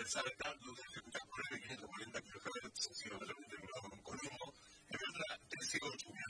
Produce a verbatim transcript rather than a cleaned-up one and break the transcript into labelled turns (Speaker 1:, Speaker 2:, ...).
Speaker 1: saltando de espectáculos de quinientos cuarenta kilómetros, sencillamente un columno, en verdad, trece ocho,